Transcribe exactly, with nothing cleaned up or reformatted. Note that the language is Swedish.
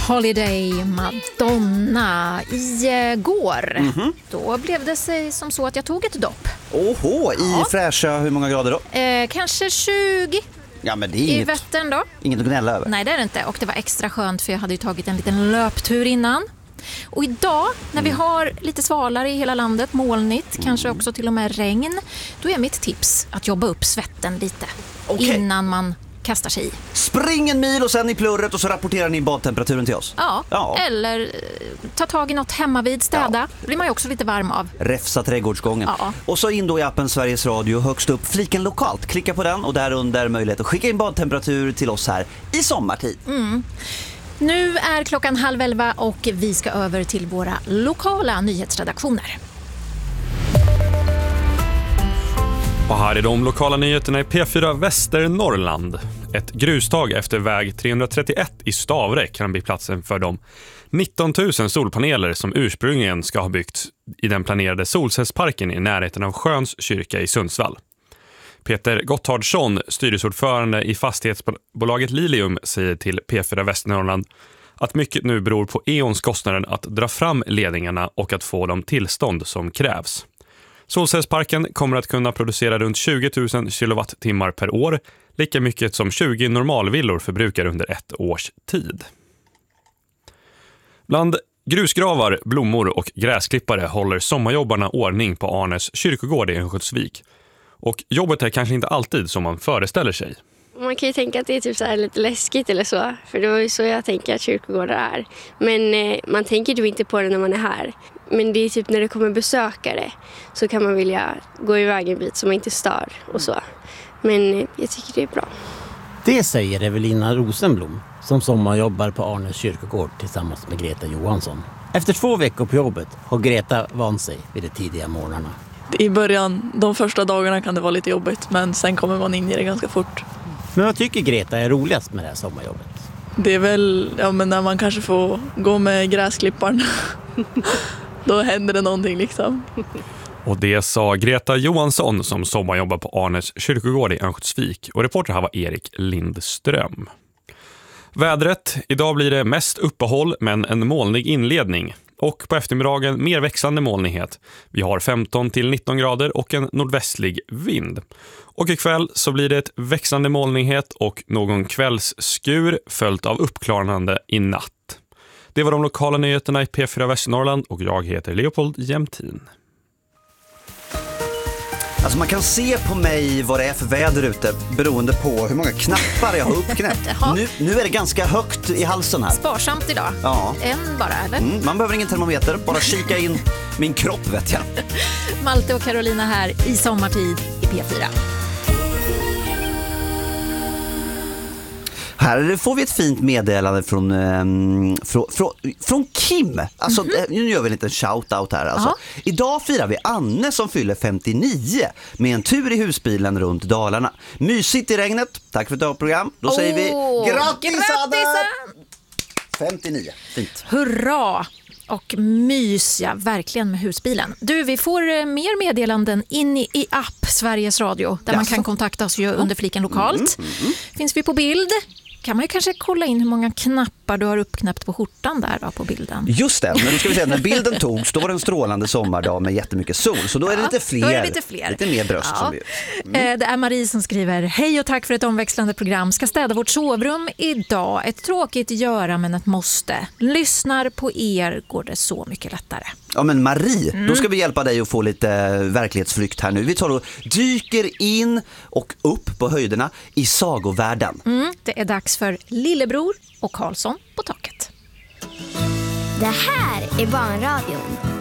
Holiday Madonna. Igår, mm-hmm. då blev det sig som så att jag tog ett dopp. Oho, i ja. fräscha, hur många grader då? Eh, kanske tjugo. Ja, men det är i inget, Vättern då. Inget att gnälla över. Nej, det är det inte. Och det var extra skönt för jag hade ju tagit en liten löptur innan. Och idag, när vi har lite svalare i hela landet, molnigt, mm. kanske också till och med regn, då är mitt tips att jobba upp svetten lite okay. innan man kastar sig i. Spring en mil och sen i plurret och så rapporterar ni badtemperaturen till oss. Ja, ja. Eller eh, ta tag i något hemma vid städa. Ja. Då blir man ju också lite varm av. Räfsa trädgårdsgången. Ja. Och så in då i appen Sveriges Radio, högst upp fliken lokalt. Klicka på den och där under möjlighet att skicka in badtemperatur till oss här i sommartid. Mm. Nu är klockan halv elva och vi ska över till våra lokala nyhetsredaktioner. Och här är de lokala nyheterna i P fyra Västernorrland. Ett grustag efter väg trehundratrettioett i Stavre kan bli platsen för de nitton tusen solpaneler som ursprungligen ska ha byggts i den planerade solcellsparken i närheten av Sjöns kyrka i Sundsvall. Peter Gotthardsson, styrelseordförande i fastighetsbolaget Lilium, säger till P fyra Västernorrland att mycket nu beror på E O N:s kostnaden att dra fram ledningarna och att få de tillstånd som krävs. Solcellsparken kommer att kunna producera runt tjugo tusen kilowattimmar per år, lika mycket som tjugo normalvillor förbrukar under ett års tid. Bland grusgravar, blommor och gräsklippare håller sommarjobbarna ordning på Arnes kyrkogård i Örnsköldsvik. Och jobbet är kanske inte alltid som man föreställer sig. Man kan ju tänka att det är typ så här lite läskigt eller så. För det var ju så jag tänker att kyrkogårdar är. Men eh, man tänker ju inte på det när man är här. Men det är typ när det kommer besökare så kan man vilja gå iväg en bit så man inte stör och så. Men eh, jag tycker det är bra. Det säger Evelina Rosenblom som sommarjobbar på Arnes kyrkogård tillsammans med Greta Johansson. Efter två veckor på jobbet har Greta vant sig vid de tidiga morgnarna. I början, de första dagarna kan det vara lite jobbigt, men sen kommer man in i det ganska fort. Men vad tycker Greta är roligast med det här sommarjobbet? Det är väl ja, men när man kanske får gå med gräsklipparen. Då händer det någonting liksom. Och det sa Greta Johansson som sommarjobbar på Arnes kyrkogård i Örnsköldsvik. Och reporter här var Erik Lindström. Vädret, idag blir det mest uppehåll men en molnig inledning. Och på eftermiddagen mer växande molnighet. Vi har femton till nitton grader och en nordvästlig vind. Och ikväll så blir det ett växande molnighet och någon kvällsskur följt av uppklarnande i natt. Det var de lokala nyheterna i P fyra Västernorrland och jag heter Leopold Jämtin. Alltså man kan se på mig vad det är för väder ute beroende på hur många knappar jag har uppknäppt. nu, nu är det ganska högt i halsen här. Sparsamt idag. Ja. En bara, eller? Mm, man behöver ingen termometer, bara kika in min kropp vet jag. Malte och Carolina här i sommartid i P fyra. Här får vi ett fint meddelande från, um, från, från, från Kim. Alltså, mm-hmm. Nu gör vi en liten shout-out här. Alltså. Idag firar vi Anne som fyller femtionio med en tur i husbilen runt Dalarna. Mysigt i regnet. Tack för ett bra program. Då oh, säger vi grattis, grattis Anne! femtionio. Fint. Hurra! Och mysiga verkligen med husbilen. Du, vi får mer meddelanden in i, i app Sveriges Radio där yes. man kan kontakta oss ju under fliken lokalt. Mm, mm, mm. Finns vi på bild? Kan man ju kanske kolla in hur många knappar du har uppknäppt på skjortan där då på bilden. Just det, men då ska vi säga när bilden togs då var det en strålande sommardag med jättemycket sol. Så då är det ja, lite fler, då är det lite, fler. lite mer bröst. Ja. Som vi, mm. Det är Marie som skriver: hej och tack för ett omväxlande program. Ska städa vårt sovrum idag. Ett tråkigt göra men ett måste. Lyssnar på er går det så mycket lättare. Ja men Marie, mm. då ska vi hjälpa dig att få lite verklighetsflykt här nu. Vi tar och dyker in och upp på höjderna i sagovärlden. Mm, det är dags för Lillebror och Karlsson på taket. Det här är Barnradion.